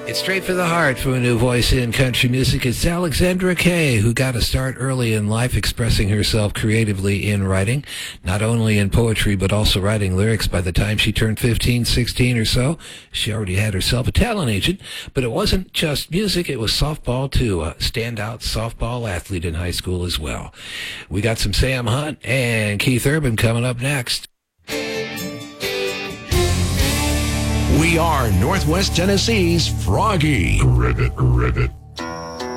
It's straight for the heart from a new voice in country music. It's Alexandra Kay, who got a start early in life expressing herself creatively in writing, not only in poetry, but also writing lyrics. By the time she turned 15, 16 or so, she already had herself a talent agent. But it wasn't just music, it was softball too. A standout softball athlete in high school as well. We got some Sam Hunt and Keith Urban coming up next. We are Northwest Tennessee's Froggy. Rivet.